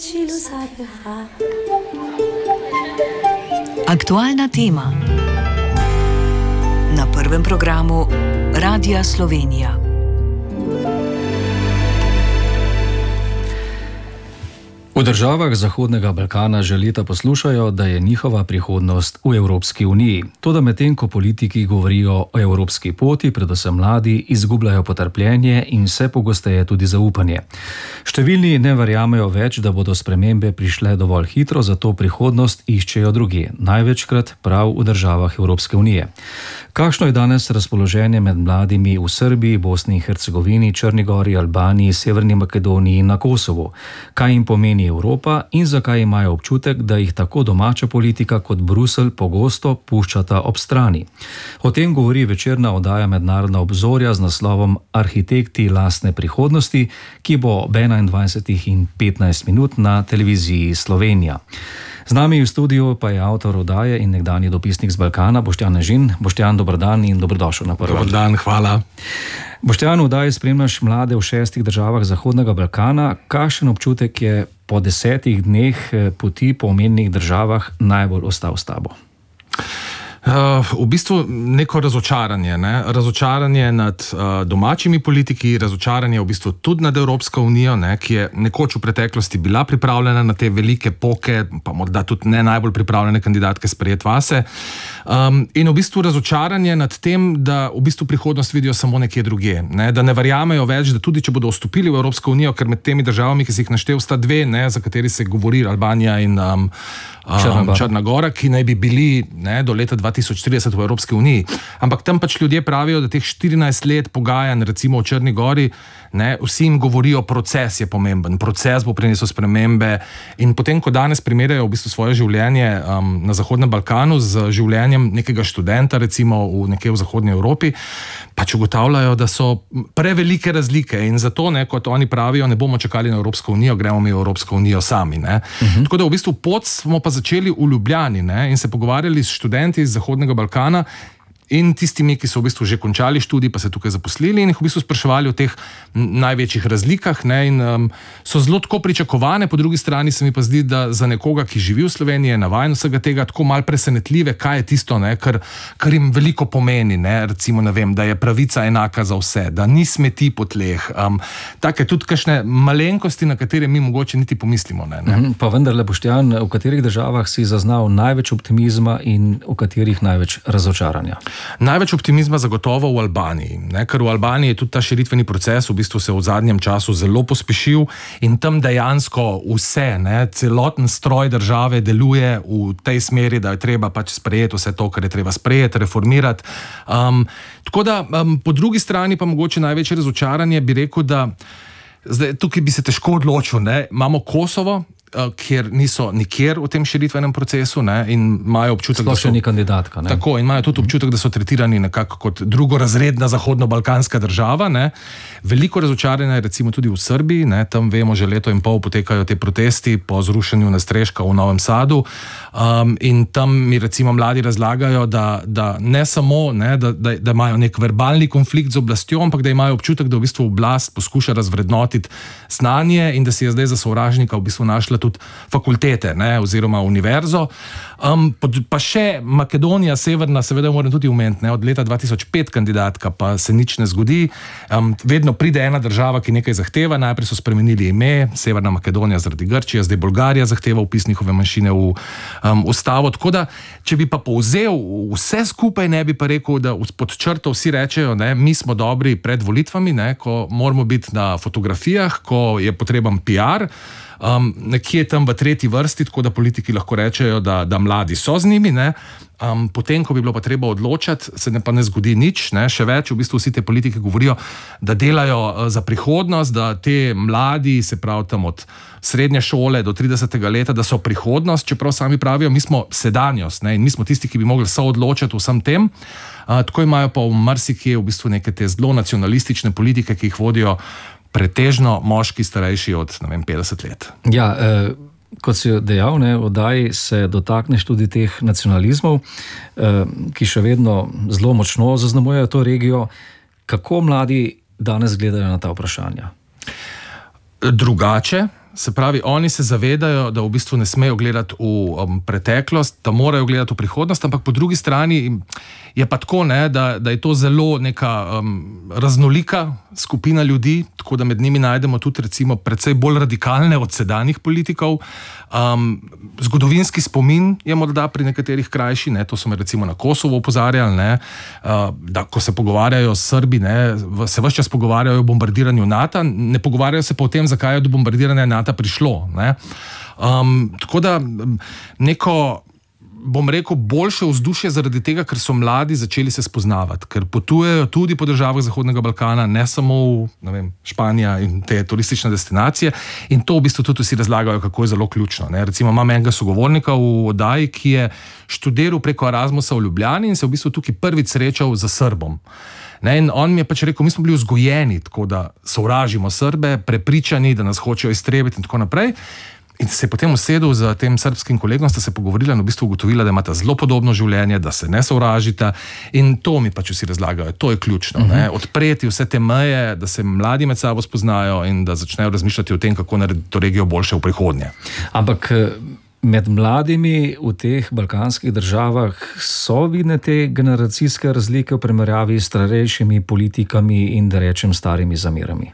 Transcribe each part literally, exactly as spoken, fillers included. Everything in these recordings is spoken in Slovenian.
Aktualna tema na prvem programu Radia Slovenija. V državah Zahodnega Balkana že leta poslušajo, da je njihova prihodnost v Evropski uniji. Toda medtem, ko politiki govorijo o evropski poti, predvsem mladi izgubljajo potrpljenje in vse pogosteje tudi zaupanje. Številni ne verjamejo več, da bodo spremembe prišle dovolj hitro, zato prihodnost iščejo drugje, največkrat prav v državah Evropske unije. Kakšno je danes razpoloženje med mladimi v Srbiji, Bosni in Hercegovini, Črni gori, Albaniji, Severni Makedoniji in na Kosovu? Kaj jim pomeni Evropa in zakaj imajo občutek, da jih tako domača politika kot Bruselj pogosto puščata ob strani? O tem govori večerna oddaja Mednarodna obzorja z naslovom Arhitekti lastne prihodnosti, ki bo ob enaindvajsetih in petnajst minut na televiziji Slovenija. Z nami v studiu pa je avtor oddaje in nekdanji dopisnik z Balkana, Boštjan Ežin. Boštjan, dober dan in dobrodošel na prvem. Dober dan, hvala. Boštjan, v oddaji spremljaš mlade v šestih državah Zahodnega Balkana. Kakšen občutek je po desetih dneh poti po omenjenih državah najbolj ostal s tabo? Uh, v bistvu neko razočaranje, ne? razočaranje nad uh, domačimi politiki, razočaranje v bistvu tudi nad Evropsko unijo, ne? Ki je nekoč v preteklosti bila pripravljena na te velike poke, pa morda tudi ne najbolj pripravljene kandidatke sprejeti vase. Um, in v bistvu razočaranje nad tem, da v bistvu prihodnost vidijo samo nekje drugje, ne? Da ne verjamejo več, da tudi če bodo vstopili v Evropsko unijo, ker med temi državami, ki si jih naštel, sta dve, ne? Za kateri se govori, Albanija in um, um, Črna gora, ki naj bi bili, ne, do leta dva tisoč trideset v Evropski uniji. Ampak tam pač ljudje pravijo, da teh štirinajst let pogajanj, recimo v Črni gori, ne, vsi jim govorijo, proces je pomemben, proces bo prinesel spremembe, in potem, ko danes primerjajo v bistvu svoje življenje um, na Zahodnem Balkanu z življenjem nekega študenta, recimo v nekje v Zahodnji Evropi, pač ugotavljajo, da so prevelike razlike, in zato, ne, kot oni pravijo, ne bomo čakali na Evropsko unijo, gremo mi v Evropsko unijo sami. Ne. Uh-huh. Tako da v bistvu pot smo pa začeli v Ljubljani, ne, in se pogovarjali s študenti iz Zahodnega Balkana in tistimi, ki so v bistvu že končali študij, pa se tukaj zaposlili, in jih v bistvu spraševali o teh največjih razlikah, ne, in um, so zelo tako pričakovane, po drugi strani se mi pa zdi, da za nekoga, ki živi v Sloveniji, je navajen vsega tega, tako malo presenetljive, kaj je tisto, ne, kar, kar jim veliko pomeni, ne, recimo, ne vem, da je pravica enaka za vse, da ni smeti po tleh, um, take tudi kakšne malenkosti, na katere mi mogoče niti pomislimo. Ne, ne. Mhm, pa vendarle, Boštjan, v katerih državah si zaznal največ optimizma in v katerih največ razočaranja? Največ optimizma zagotovo v Albaniji, ne, ker v Albaniji je tudi ta širitveni proces v bistvu se v zadnjem času zelo pospešil in tam dejansko vse, ne, celoten stroj države deluje v tej smeri, da je treba pač sprejeti vse to, kar je treba sprejeti, reformirati. Um, tako da um, po drugi strani pa mogoče največje razočaranje bi rekel, da zdaj, tukaj bi se težko odločil, ne, imamo Kosovo, kjer niso nikjer v tem širitvenem procesu, ne, in imajo občutek, Sploh da so... ni kandidatka, ne? Tako, in imajo tudi občutek, da so tretirani nekako kot drugorazredna zahodno-balkanska država, ne. Veliko razočaranja je recimo tudi v Srbiji, ne, tam vemo, že leto in pol potekajo te protesti po zrušenju Nastreška v Novem Sadu, um, in tam mi recimo mladi razlagajo, da, da ne samo, ne, da, da, da imajo nek verbalni konflikt z oblastjo, ampak da imajo občutek, da v bistvu oblast poskuša razvrednotiti znanje in da si je zdaj za sovražnika v bistvu našla tudi fakultete, ne, oziroma univerzo. Um, pa še Makedonija severna, seveda moram tudi omeniti, ne, od leta dva tisoč pet kandidatka, pa se nič ne zgodi. Um, vedno pride ena država, ki nekaj zahteva, najprej so spremenili ime, Severna Makedonija zaradi Grčije, zdaj Bolgarija zahteva vpis njihove manjšine v um, ustavo. Tako da, če bi pa povzel vse skupaj, ne bi pa rekel, da pod črto vsi rečejo, ne, mi smo dobri pred volitvami, ne, ko moramo biti na fotografijah, ko je potreben P R, Um, nekje tam v tretji vrsti, tako da politiki lahko rečejo, da, da mladi so z njimi, ne. Um, potem, ko bi bilo pa treba odločati, se ne pa ne zgodi nič, ne. Še več, v bistvu vsi te politiki govorijo, da delajo uh, za prihodnost, da te mladi, se pravi tam od srednje šole do tridesetega leta, da so prihodnost, čeprav sami pravijo, mi smo sedanjost, ne, in mi smo tisti, ki bi mogli soodločati vsem tem. Uh, tako imajo pa v marsikje v bistvu neke te zelo nacionalistične politike, ki jih vodijo pretežno moški starejši od, ne vem, petdeset let. Ja, eh, kot si dejal, ne, v oddaji se dotakneš tudi teh nacionalizmov, eh, ki še vedno zelo močno zaznamujejo to regijo. Kako mladi danes gledajo na ta vprašanja? Drugače, se pravi, oni se zavedajo, da v bistvu ne smejo gledati v um, preteklost, da morajo gledati v prihodnost, ampak po drugi strani je pa tako, ne, da, da je to zelo neka um, raznolika skupina ljudi, tako da med njimi najdemo tudi recimo precej bolj radikalne od sedanjih politikov. Um, zgodovinski spomin je morda pri nekaterih krajši, ne, to so me recimo na Kosovo opozarjali, ne, uh, da ko se pogovarjajo s Srbi, ne, se ves čas pogovarjajo o bombardiranju NATO, ne pogovarjajo se pa o tem, zakaj je do bombardiranja NATO prišlo. Ne. Um, tako da neko, bom rekel, boljše vzdušje zaradi tega, ker so mladi začeli se spoznavati, ker potujejo tudi po državah Zahodnega Balkana, ne samo v, ne vem, Španija in te turistične destinacije, in to v bistvu tudi vsi razlagajo, kako je zelo ključno. Ne. Recimo imam enega sogovornika v oddaji, ki je študiral preko Erasmusa v Ljubljani in se v bistvu tukaj prvič srečal z Srbom. Ne, in on mi je pač rekel, mi smo bili vzgojeni, tako da sovražimo Srbe, prepričani, da nas hočejo iztrebiti in tako naprej. In se je potem usedel z tem srbskim kolegom, sta se pogovorila in v bistvu ugotovila, da imata zelo podobno življenje, da se ne sovražita, in to mi pač vsi razlagajo, to je ključno. Uh-huh. Ne? Odpreti vse te meje, da se mladi med sabo spoznajo in da začnejo razmišljati o tem, kako narediti to regijo boljše v prihodnje. Ampak med mladimi v teh balkanskih državah so vidne te generacijske razlike v primerjavi s starejšimi politikami in, da rečem, starimi zamerami?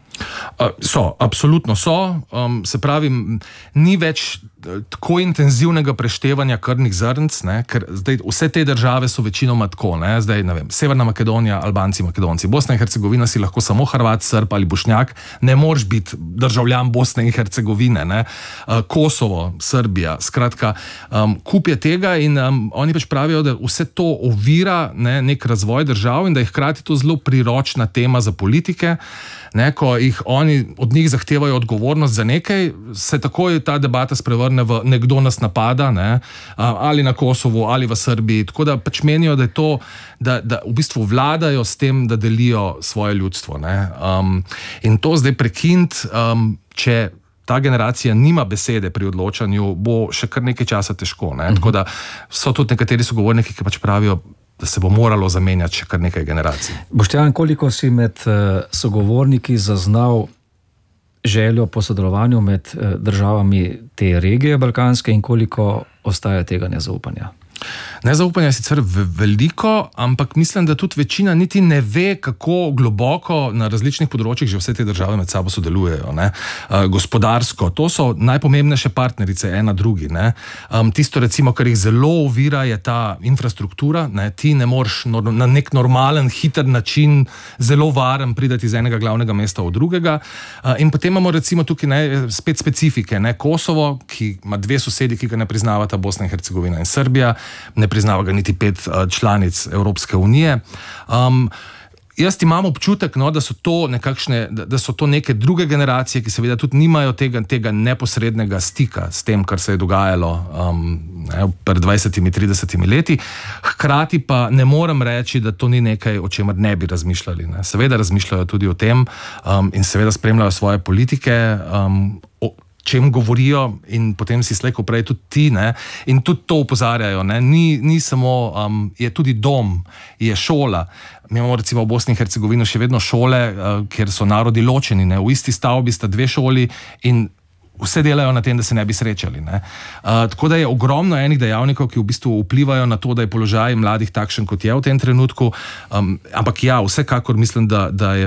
So, absolutno so. Um, se pravi, ni več tako intenzivnega preštevanja krvnih zrnc, ne, ker zdaj vse te države so večinoma tako, ne, zdaj, ne vem, Severna Makedonija, Albanci, Makedonci, Bosna in Hercegovina si lahko samo Hrvat, Srb ali Bošnjak, ne moreš biti državljan Bosne in Hercegovine, ne, Kosovo, Srbija, skratka, um, kup je tega in um, oni pač pravijo, da vse to ovira, ne, nek razvoj držav in da je hkrati to zelo priročna tema za politike. Ne, ko jih oni od njih zahtevajo odgovornost za nekaj, se takoj ta debata sprevrne v nekdo nas napada, ne, ali na Kosovu, ali v Srbiji, tako da pač menijo, da je to, da, da v bistvu vladajo s tem, da delijo svoje ljudstvo. Ne. Um, in to zdaj prekiniti, um, če ta generacija nima besede pri odločanju, bo še kar nekaj časa težko. Ne. Tako da so tudi nekateri sogovorniki, ki pač pravijo, da se bo moralo zamenjati še kar nekaj generacij. Boštjan, koliko si med sogovorniki zaznal željo po sodelovanju med državami te regije balkanske in koliko ostaja tega nezaupanja? Nezaupanja je sicer veliko, ampak mislim, da tudi večina niti ne ve, kako globoko na različnih področjih že vse te države med sabo sodelujejo. Ne? Uh, gospodarsko, to so najpomembnejše partnerice ena drugi. Ne? Um, tisto recimo, kar jih zelo ovira, je ta infrastruktura. Ne? Ti ne moreš no, na nek normalen, hiter način, zelo varen pridati iz enega glavnega mesta v drugega. Uh, in potem imamo recimo tukaj ne, spet specifike. Ne? Kosovo, ki ima dve sosedi, ki ga ne priznavata, Bosna in Hercegovina in Srbija, ne priznava ga niti pet uh, članic Evropske unije. Um, jaz imam občutek, no, da, so to nekakšne, da, da so to neke druge generacije, ki seveda tudi nimajo tega, tega neposrednega stika s tem, kar se je dogajalo um, ne, pred dvajsetimi, tridesetimi leti. Hkrati pa ne morem reči, da to ni nekaj, o čemer ne bi razmišljali. Ne. Seveda razmišljajo tudi o tem um, in seveda spremljajo svoje politike, um, o čem govorijo in potem si slej ko prej tudi ti, ne, in tudi to opozarjajo, ne, ni, ni samo, um, je tudi dom, je šola. Mi imamo recimo v Bosni in Hercegovini še vedno šole, uh, kjer so narodi ločeni, ne, v isti stavbi sta dve šoli in vse delajo na tem, da se ne bi srečali. Ne. Uh, tako da je ogromno enih dejavnikov, ki v bistvu vplivajo na to, da je položaj mladih takšen, kot je v tem trenutku, um, ampak ja, vsekakor mislim, da, da je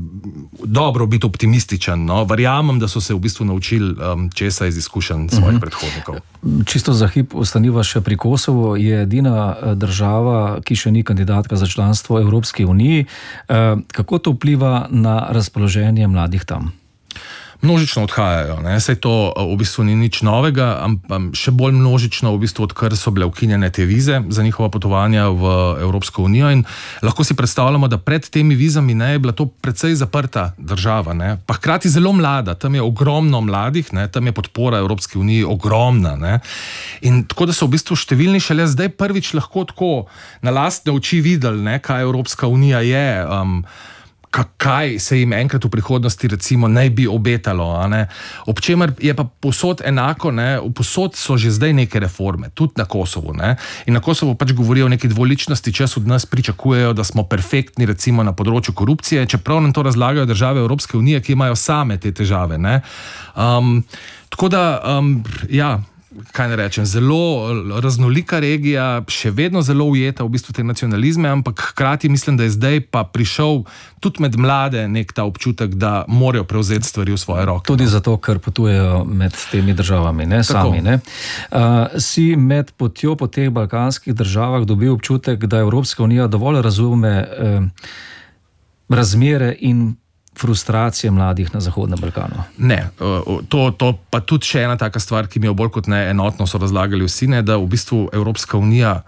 dobro biti optimističen. No? Verjamem, da so se v bistvu naučili um, česa iz izkušenj svojih uh-huh. predhodnikov. Čisto za hip ostaniva še pri Kosovu. Je edina država, ki še ni kandidatka za članstvo v Evropski uniji. Kako to vpliva na razpoloženje mladih tam? Množično odhajajo. Ne? Saj to v bistvu ni nič novega, ampak še bolj množično v bistvu, odkar so bile ukinjene te vize za njihova potovanja v Evropsko unijo. In lahko si predstavljamo, da pred temi vizami ne, je bila to precej zaprta država. Ne? Pa hkrati zelo mlada. Tam je ogromno mladih, ne? Tam je podpora Evropski uniji ogromna. Ne? In tako da so v bistvu številni šele zdaj prvič lahko tako na lastne oči videli, ne? Kaj Evropska unija je, um, kaj se jim enkrat v prihodnosti recimo naj bi obetalo. A ne? Ob čemer je pa posod enako, ne? Posod so že zdaj neke reforme, tudi na Kosovu. Ne? In na Kosovu pač govorijo o neki dvoličnosti, čas od nas pričakujejo, da smo perfektni recimo na področju korupcije, čeprav nam to razlagajo države Evropske unije, ki imajo same te težave. Ne? Um, tako da, um, ja, kaj ne rečem, zelo raznolika regija, še vedno zelo ujeta v bistvu te nacionalizme, ampak hkrati mislim, da je zdaj pa prišel tudi med mlade nek ta občutek, da morajo prevzeti stvari v svoje roke. Tudi no? Zato, ker potujejo med temi državami, ne Tako. sami. Ne? Uh, si med potjo po teh balkanskih državah dobil občutek, da Evropska unija dovolj razume uh, razmere in frustracije mladih na Zahodnem Balkanu? Ne, to, to pa tudi še ena taka stvar, ki mi jo bolj kot ne enotno so razlagali vsi, ne, da v bistvu Evropska unija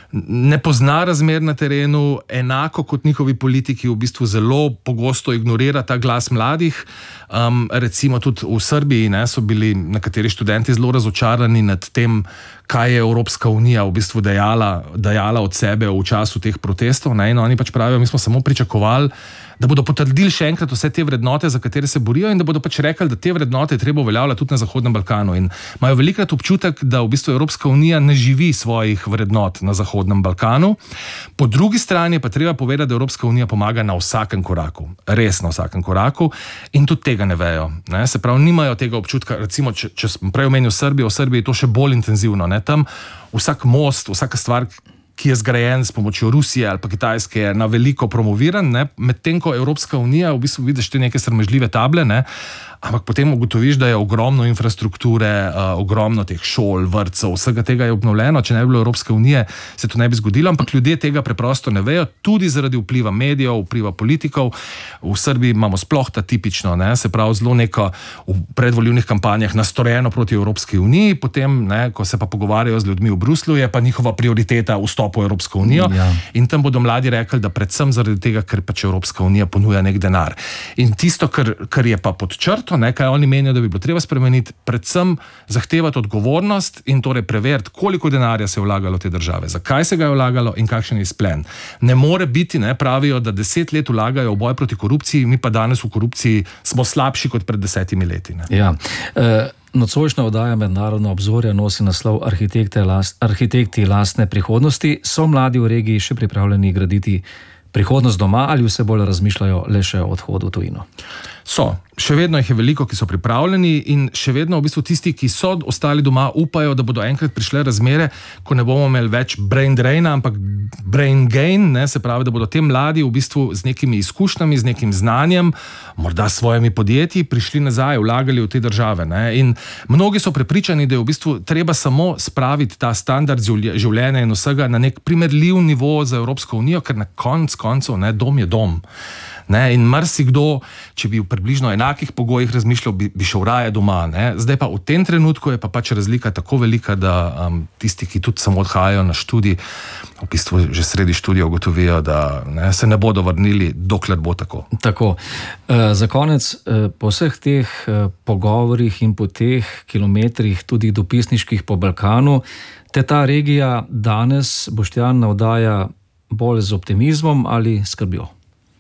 ne pozna razmer na terenu, enako kot njihovi politiki v bistvu zelo pogosto ignorira ta glas mladih. Um, recimo tudi v Srbiji ne, so bili nekateri študenti zelo razočarani nad tem, kaj je Evropska unija v bistvu dejala, dejala od sebe v času teh protestov. Ne, in oni pač pravijo, mi smo samo pričakovali, da bodo potrdili še enkrat vse te vrednote, za katere se borijo, in da bodo pač rekli, da te vrednote je treba uveljavljati tudi na Zahodnem Balkanu. In imajo velikrat občutek, da v bistvu Evropska unija ne živi svojih vrednot na Zahodnem Balkanu. Po drugi strani pa treba povedati, da Evropska unija pomaga na vsakem koraku. Res na vsakem koraku. In tudi tega ne vejo. Ne? Se pravi, nimajo tega občutka, recimo, če, če sem prej omenil Srbijo, v Srbiji je to še bolj intenzivno. Ne? Tam vsak most, vsaka stvar, ki je zgrajen s pomočjo Rusije ali pa Kitajske, je na veliko promoviran, medtem ko Evropska unija, v bistvu vidiš te neke sramežljive table, ne? Ampak potem ugotoviš, da je ogromno infrastrukture, uh, ogromno teh šol, vrtcev, vsega tega je obnovljeno. Če ne bi bilo Evropske unije, se to ne bi zgodilo, ampak ljudje tega preprosto ne vejo, tudi zaradi vpliva medijev, vpliva politikov. V Srbiji imamo sploh ta tipično, ne, se pravi zelo neko v predvolilnih kampanjah nastorjeno proti Evropski uniji, potem, ne, ko se pa pogovarjajo z ljudmi v Bruslju, je pa njihova prioriteta vstop v Evropsko unijo. Ja. In tam bodo mladi rekli, da predvsem zaradi tega, ker pač Evropska unija ponuja nek denar. In tisto, kar, kar je pa pod črto, ne, kaj oni menijo, da bi bilo treba spremeniti, predvsem zahtevati odgovornost in torej preveriti, koliko denarja se je vlagalo v te države, zakaj se ga je vlagalo in kakšen je izplen. Ne more biti, ne, pravijo, da deset let vlagajo v boj proti korupciji, mi pa danes v korupciji smo slabši kot pred desetimi leti. Ne. Ja. E, nocojšnja oddaja Mednarodno obzorje nosi naslov last, Arhitekti lastne prihodnosti. So mladi v regiji še pripravljeni graditi prihodnost doma ali vse bolj razmišljajo le še o odhodu v tujino? So. Še vedno jih je veliko, ki so pripravljeni, in še vedno v bistvu tisti, ki so ostali doma, upajo, da bodo enkrat prišle razmere, ko ne bomo imeli več brain draina, ampak brain gain, ne, se pravi, da bodo te mladi v bistvu z nekimi izkušnjami, z nekim znanjem, morda s svojimi podjetji, prišli nazaj, vlagali v te države. Ne. In mnogi so prepričani, da je v bistvu treba samo spraviti ta standard življenja in vsega na nek primerljiv nivo za Evropsko unijo, ker na konc koncev, ne, dom je dom. Ne, in marsikdo, če bi v približno enakih pogojih razmišljal, bi, bi šel raje doma. Ne. Zdaj pa v tem trenutku je pa pač razlika tako velika, da um, tisti, ki tudi samo odhajajo na študij, v bistvu že sredi študija ugotovijo, da ne, se ne bodo vrnili, dokler bo tako. Tako. E, za konec, e, po vseh teh e, pogovorih in po teh kilometrih, tudi dopisniških po Balkanu, te ta regija danes, Boštjan, navdaja bolj z optimizmom ali skrbjo?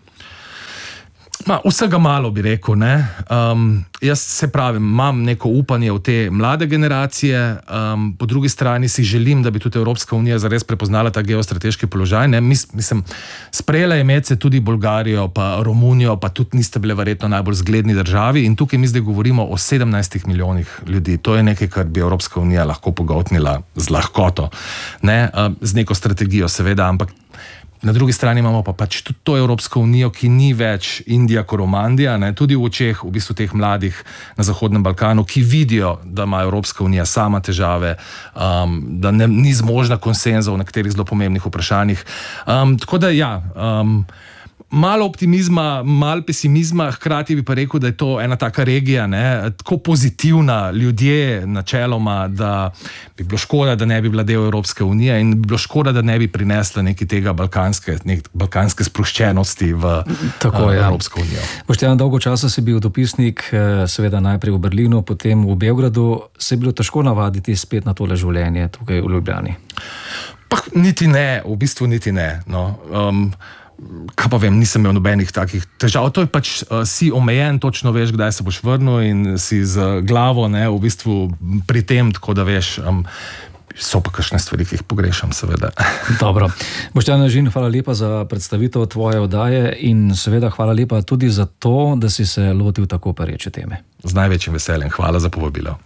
Ma, vsega malo bi rekel. Ne? Um, jaz se pravim, imam neko upanje v te mlade generacije, um, po drugi strani si želim, da bi tudi Evropska unija zares prepoznala ta geostrateški položaj. Ne? Mis, mislim, sprejela je medse tudi Bolgarijo, pa Romunijo, pa tudi niste bile verjetno najbolj zgledni državi, in tukaj mi zdaj govorimo o sedemnajstih milijonih ljudi. To je nekaj, kar bi Evropska unija lahko pogoltnila z lahkoto. Ne? Um, z neko strategijo seveda, ampak na drugi strani imamo pa pač tudi to Evropsko unijo, ki ni več Indija koromandija, ne, tudi v očeh v bistvu teh mladih na Zahodnem Balkanu, ki vidijo, da ima Evropska unija sama težave, um, da ne, ni zmožna konsenzov v nekaterih zelo pomembnih vprašanjih. Um, tako da ja, um, malo optimizma, malo pesimizma, hkrati bi pa rekel, da je to ena taka regija, ne, tako pozitivna, ljudje načeloma, da bi bilo škoda, da ne bi bila del Evropske unije, in bi bilo škoda, da ne bi prinesla neki tega balkanske, nek balkanske sproščenosti v Tako, uh, ja. Evropsko unijo. Boštjan, dolgo časa si bil dopisnik, seveda najprej v Berlinu, potem v Beogradu. Se je bilo težko navaditi spet na tole življenje tukaj v Ljubljani? Pa niti ne, v bistvu niti ne. No. Um, kaj pa vem, nisem imel nobenih takih težav. To je pač, uh, si omejen, točno veš, kdaj se boš vrnil in si z glavo, ne, v bistvu pri tem, tako da veš, um, so pa kakšne stvari, ki jih pogrešam, seveda. Dobro. Boštjan Eržin, hvala lepa za predstavitev tvoje oddaje in seveda hvala lepa tudi za to, da si se lotil tako pereče teme. Z največjim veseljem. Hvala za povabilo.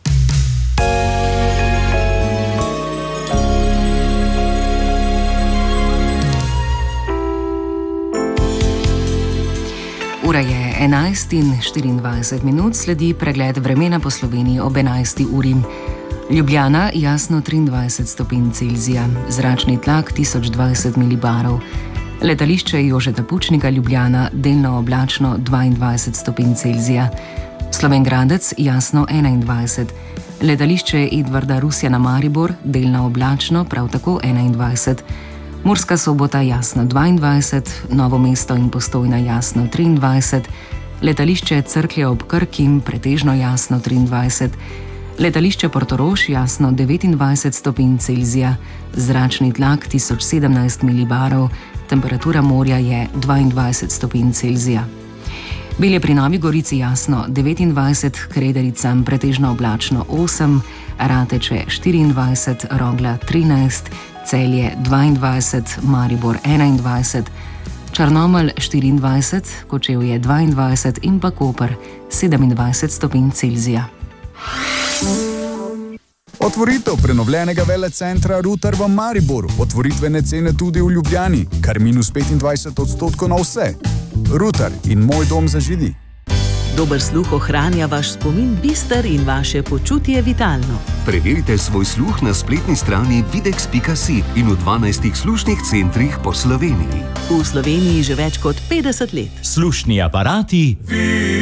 Ura je enajst in štiriindvajset minut, sledi pregled vremena po Sloveniji ob enajsti uri. Ljubljana jasno triindvajset stopinj Celzija, zračni tlak tisoč dvajset milibarov. Letališče Jožeta Pučnika Ljubljana delno oblačno dvaindvajset stopinj Celzija. Slovenj Gradec jasno enaindvajset. Letališče Edvarda Rusjana Maribor delno oblačno prav tako enaindvajset. Murska Sobota jasno dvaindvajset, Novo mesto in Postojna jasno triindvajset, letališče Cerklje ob Krki pretežno jasno triindvajset, letališče Portorož jasno devetindvajset stopinj Celzija, zračni tlak tisoč sedemnajst milibarov, temperatura morja je dvaindvajset stopinj Celzija. Belje pri Novi Gorici jasno devetindvajset, Krederica pretežno oblačno osem, Rateče štiriindvajset, Rogla trinajst, Celje dvaindvajset, Maribor enaindvajset, Črnomelj štiriindvajset, Kočevje dvaindvajset in pa Koper sedemindvajset stopinj Celzija. Otvoritev prenovljenega velecentra Rutar v Mariboru. Otvoritvene cene tudi v Ljubljani, kar minus petindvajset odstotkov na vse. Rutar in moj dom za Židi. Dober sluh ohranja vaš spomin bister in vaše počutje vitalno. Preverite svoj sluh na spletni strani videx pika si in v dvanajstih slušnih centrih po Sloveniji. V Sloveniji že več kot petdeset let. Slušni aparati